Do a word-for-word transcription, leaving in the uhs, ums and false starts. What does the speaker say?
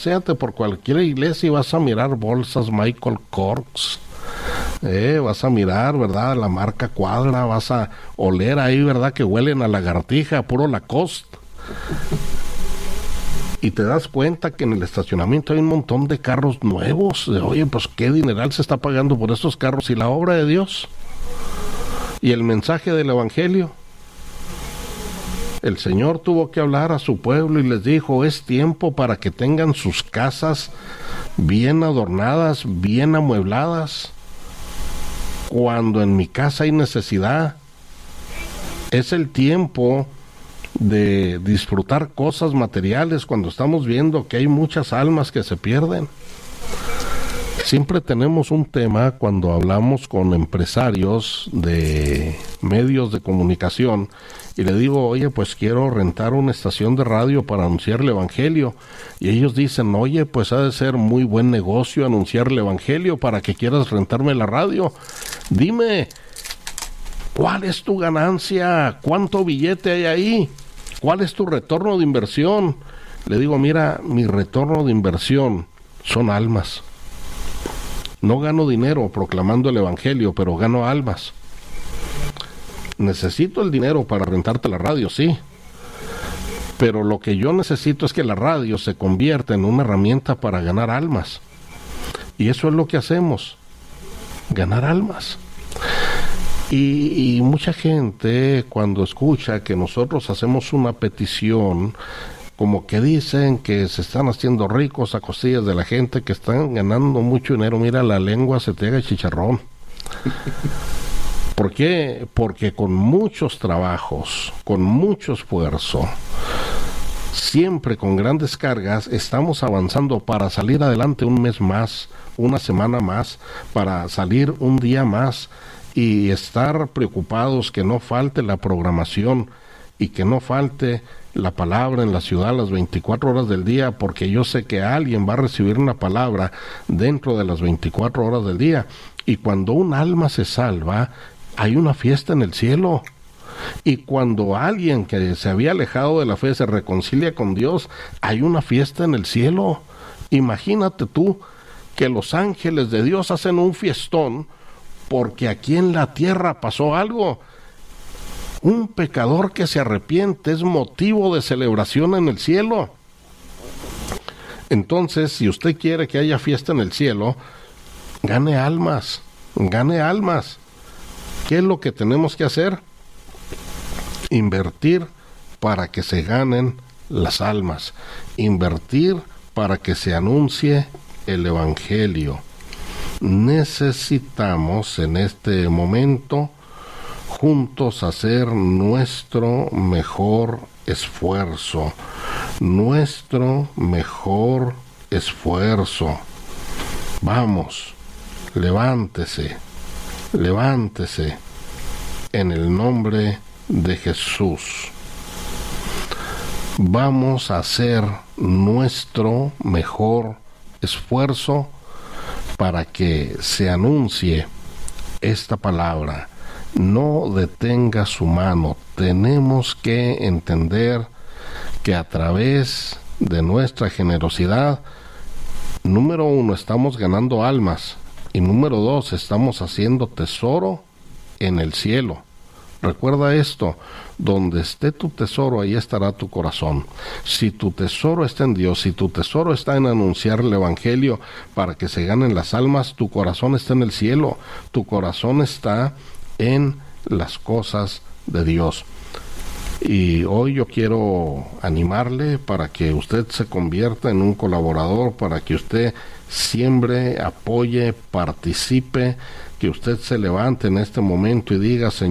Séate por cualquier iglesia y vas a mirar bolsas Michael Kors, eh, vas a mirar, ¿verdad?, la marca Cuadra, vas a oler ahí, ¿verdad?, que huelen a lagartija, puro Lacoste. Y te das cuenta que en el estacionamiento hay un montón de carros nuevos. Oye, pues qué dineral se está pagando por estos carros. ¿Y la obra de Dios? ¿Y el mensaje del Evangelio? El Señor tuvo que hablar a su pueblo y les dijo, es tiempo para que tengan sus casas bien adornadas, bien amuebladas. Cuando en mi casa hay necesidad, es el tiempo de disfrutar cosas materiales cuando estamos viendo que hay muchas almas que se pierden. Siempre tenemos un tema cuando hablamos con empresarios de medios de comunicación y le digo, oye, pues quiero rentar una estación de radio para anunciar el Evangelio. Y ellos dicen, oye, pues ha de ser muy buen negocio anunciar el Evangelio para que quieras rentarme la radio. Dime, ¿cuál es tu ganancia? ¿Cuánto billete hay ahí? ¿Cuál es tu retorno de inversión? Le digo, mira, mi retorno de inversión son almas. No gano dinero proclamando el Evangelio, pero gano almas. Necesito el dinero para rentarte la radio, sí. Pero lo que yo necesito es que la radio se convierta en una herramienta para ganar almas. Y eso es lo que hacemos, ganar almas. Y, y mucha gente cuando escucha que nosotros hacemos una petición, como que dicen que se están haciendo ricos a costillas de la gente, que están ganando mucho dinero. Mira, la lengua se te haga chicharrón. ¿Por qué? Porque con muchos trabajos, con mucho esfuerzo, siempre con grandes cargas, estamos avanzando para salir adelante un mes más, una semana más, para salir un día más y estar preocupados que no falte la programación y que no falte la palabra en la ciudad las veinticuatro horas del día, porque yo sé que alguien va a recibir una palabra dentro de las veinticuatro horas del día. Y cuando un alma se salva, hay una fiesta en el cielo. Y cuando alguien que se había alejado de la fe se reconcilia con Dios, hay una fiesta en el cielo. Imagínate tú que los ángeles de Dios hacen un fiestón porque aquí en la tierra pasó algo. Un pecador que se arrepiente es motivo de celebración en el cielo. Entonces, si usted quiere que haya fiesta en el cielo, gane almas, gane almas. ¿Qué es lo que tenemos que hacer? Invertir para que se ganen las almas. Invertir para que se anuncie el Evangelio. Necesitamos en este momento juntos hacer nuestro mejor esfuerzo, nuestro mejor esfuerzo. Vamos, levántese, levántese en el nombre de Jesús. Vamos a hacer nuestro mejor esfuerzo para que se anuncie esta palabra. No detenga su mano. Tenemos que entender que a través de nuestra generosidad, número uno, estamos ganando almas, y número dos, estamos haciendo tesoro en el cielo. Recuerda esto, donde esté tu tesoro, ahí estará tu corazón. Si tu tesoro está en Dios, si tu tesoro está en anunciar el Evangelio para que se ganen las almas, tu corazón está en el cielo, tu corazón está en las cosas de Dios. Y hoy yo quiero animarle para que usted se convierta en un colaborador, para que usted siembre, apoye, participe, que usted se levante en este momento y diga, Señor,